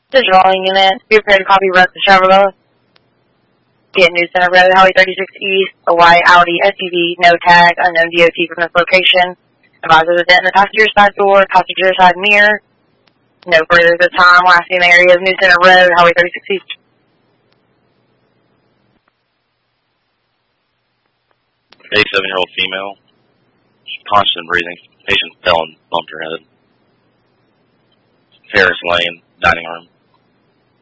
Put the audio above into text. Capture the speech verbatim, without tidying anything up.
Just rolling unit. Be prepared to copy rest of Chevrolet. Get New Center Road, Highway thirty-six East, a white Audi S U V, no tag, unknown D O T from this location. Advise there's a dent in the passenger side door, passenger side mirror. No further at the time. Last seen area of New Center Road, Highway thirty-six East. eighty-seven-year-old female, conscious and breathing. Patient fell and bumped her head. Harris Lane, dining room.